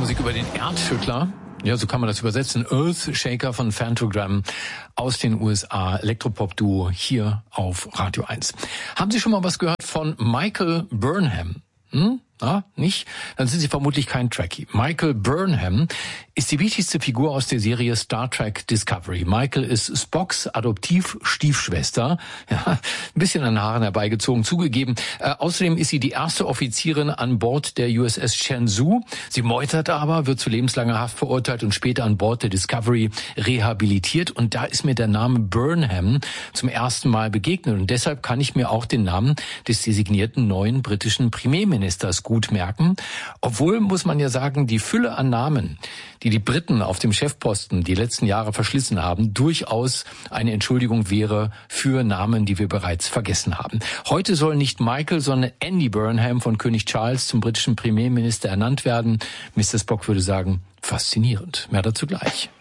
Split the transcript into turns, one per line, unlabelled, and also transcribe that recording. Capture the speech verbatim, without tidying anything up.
Musik über den Erdschüttler. Ja, so kann man das übersetzen. Earthshaker von Phantogram aus den U S A. Elektropop-Duo hier auf Radio eins. Haben Sie schon mal was gehört von Michael Burnham? Hm? Ah, nicht? Dann sind Sie vermutlich kein Trekkie. Michael Burnham ist die wichtigste Figur aus der Serie Star Trek Discovery. Michael ist Spocks Adoptiv-Stiefschwester. Ja, ein bisschen an den Haaren herbeigezogen, zugegeben. Äh, außerdem ist sie die erste Offizierin an Bord der U S S Shenzhou. Sie meutert aber, wird zu lebenslanger Haft verurteilt und später an Bord der Discovery rehabilitiert. Und da ist mir der Name Burnham zum ersten Mal begegnet. Und deshalb kann ich mir auch den Namen des designierten neuen britischen Premierministers gut merken. Obwohl, muss man ja sagen, die Fülle an Namen, die die Briten auf dem Chefposten die letzten Jahre verschlissen haben, durchaus eine Entschuldigung wäre für Namen, die wir bereits vergessen haben. Heute soll nicht Michael, sondern Andy Burnham von König Charles zum britischen Premierminister ernannt werden. Mister Spock würde sagen, faszinierend. Mehr dazu gleich.